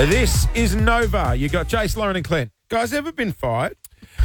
This is Nova. You got Jace, Lauren and Clint. Guys, ever been fired?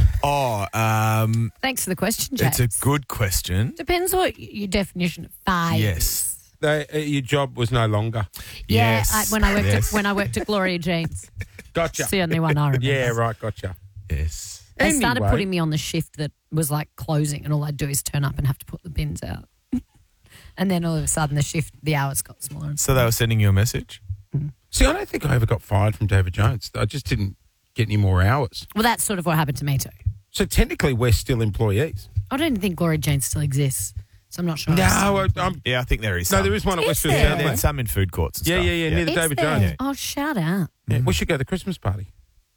Thanks for the question, Jace. It's a good question. Depends what your definition of fired Yes. Your job was no longer. Yeah, Yes. when I worked at Gloria Jeans. Gotcha. It's the only one I remember. Yeah, right, gotcha. Yes. They started Anyway. putting me on the shift that was like closing, and all I'd do is turn up and have to put the bins out. And then all of a sudden the hours got smaller. So they were sending you a message? See, I don't think I ever got fired from David Jones. I just didn't get any more hours. Well, that's sort of what happened to me too. So technically, we're still employees. I don't even think Gloria Jeans still exists, so I'm not sure. Yeah, I think there is some. No, there is one at Is Westfield there? Yeah, South. there's some in food courts and Yeah, stuff. yeah, near the Is David there? Jones. Oh, shout out. Yeah, we should go to the Christmas party.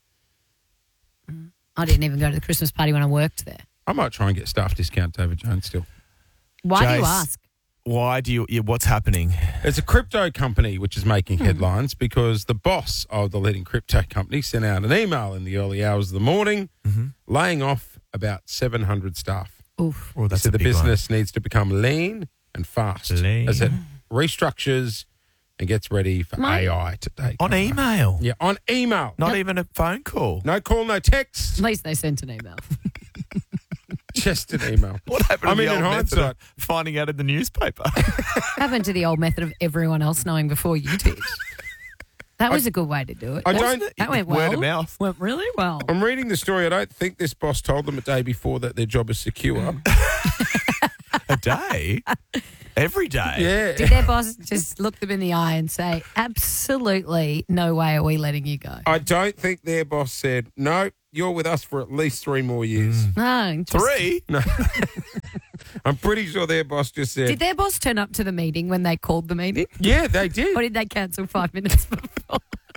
I didn't even go to the Christmas party when I worked there. I might try and get staff discount David Jones still. Why do you Jace. ask? Why do you... Yeah, what's happening? It's a crypto company which is making headlines because the boss of the leading crypto company sent out an email in the early hours of the morning laying off about 700 staff. Oof. Well, that's So a the big business needs to become lean and fast Lean. as it restructures and gets ready for AI to take one. On over. email? Yeah, on email. Not even a phone call? No call, no text, At least they sent an email. just an email. What happened I to mean, the in old method hindsight, of finding out in the newspaper? Happened to the old method of everyone else knowing before you did. That was a good way to do it. I don't. That went well. Word of mouth. Went really well. I'm reading the story. I don't think this boss told them a day before that their job is secure. A day? Every day? Yeah. Did their boss just look them in the eye and say, absolutely no way are we letting you go? I don't think their boss said, no, you're with us for at least 3 more years. Oh, interesting. 3? No. I'm pretty sure their boss just said, Did their boss turn up to the meeting when they called the meeting? yeah, they did. Or did they cancel 5 minutes before?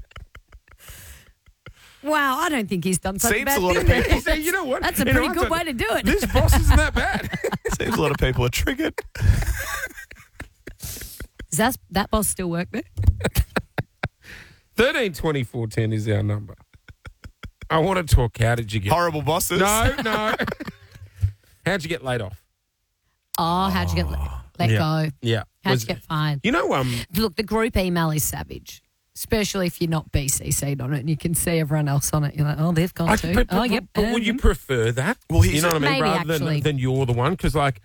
Wow, I don't think he's done such a Seems bad a lot thing. of people- You say, you know what? That's a In pretty good hindsight, way to do it. This boss isn't that bad. Seems a lot of people are triggered. Does that boss still work there? 13 24 10 is our number. I want to talk. How did you get? Horrible bosses. No. How'd you get laid off? Oh, how'd you get let Yeah. go? Yeah. How'd you get fired? You know, Look, the group email is savage, especially if you're not BCC'd on it and you can see everyone else on it. You're like, oh, they've gone too. but, Oh, yep. but would you prefer that? Well, you know what I mean? Maybe, Rather actually. than you're the one. Because, like,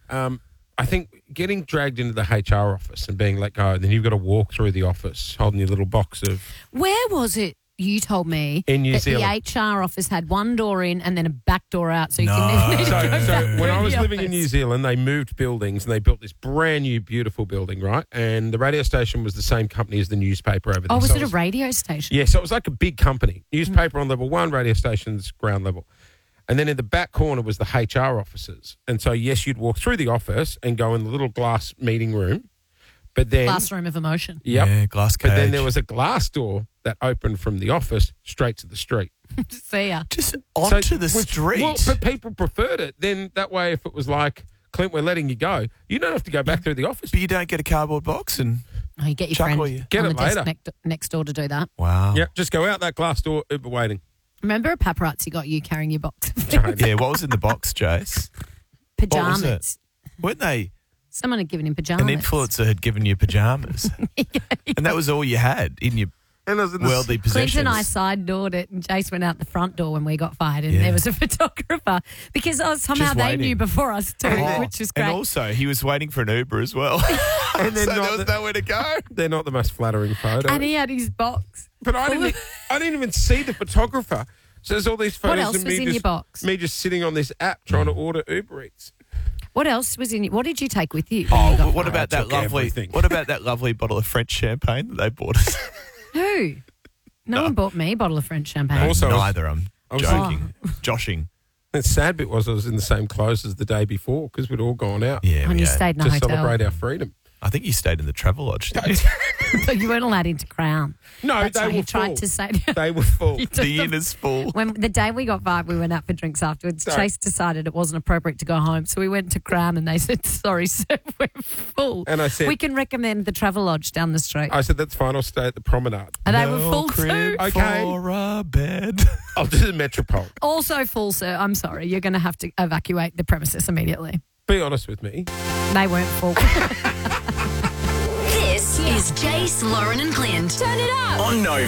I think getting dragged into the HR office and being let go, then you've got to walk through the office holding your little box of... Where was it? You told me In New that Zealand. the HR office had one door in and then a back door out, so you No. can never need to go back So when through I was the living in office. New Zealand, they moved buildings and they built this brand new, beautiful building, right? And the radio station was the same company as the newspaper over there. Oh, was So it a radio station? Yeah, so it was like a big company. Newspaper on level 1, radio stations ground level. And then in the back corner was the HR offices. And so, yes, you'd walk through the office and go in the little glass meeting room. But then... Classroom of emotion. Yep. Yeah, glass cage. But then there was a glass door that opened from the office straight to the street. See ya. Just onto So- the which- street. Well, but people preferred it. Then that way, if it was like, Clint, we're letting you go, you don't have to go back through the office. But you don't get a cardboard box and... Oh, you get your Chuck friend all you- Get on it the desk later. next door to do that. Wow. Yep, just go out that glass door, Uber waiting. Remember a paparazzi got you carrying your box of Yeah, what was in the box, Jace? pajamas? What was Weren't they... Someone had given him pajamas. An influencer had given you pajamas. And that was all you had in your And I was in the worldly Clint possessions. and I side doored it, and Jace went out the front door when we got fired, and Yeah. there was a photographer because somehow Just they waiting. knew before us too, Oh, which is great. And also, he was waiting for an Uber as well. And they're so not there was the- nowhere to go. They're not the most flattering photos. And he had his box. But I didn't even see the photographer. So there's all these photos What else of was me in just, your box? me just sitting on this app trying to order Uber Eats. What else was in? What did you take with you? when Oh, you got but what fired? about that took lovely? everything. What about that lovely bottle of French champagne that they bought us? Who? No one bought me a bottle of French champagne. Also- neither. I'm was- joking, joshing. The sad bit was I was in the same clothes as the day before because we'd all gone out Yeah, And we you had. stayed in a to hotel. celebrate our freedom. I think you stayed in the Travelodge. Didn't you? So you weren't allowed into Crown. No, That's they why were he tried full. to say. They were full. The inn is full. When the day we got fired, we went out for drinks afterwards. Sorry. Chase decided it wasn't appropriate to go home, so we went to Crown and they said, "Sorry, sir, we're full." And I said- "We can recommend the Travelodge down the street." I said, that's fine. I'll stay at the promenade. And they were No full crib too. Okay. for a bed. I'll do the Metropole. Also full, sir. I'm sorry. You're going to have to evacuate the premises immediately. Be honest with me. They weren't full. This is Jace, Lauren and Clint. Turn it up. On Nova.